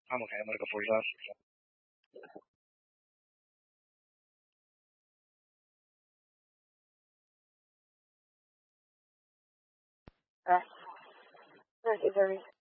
I'm okay. I'm gonna go 45. Uh, 30, 30.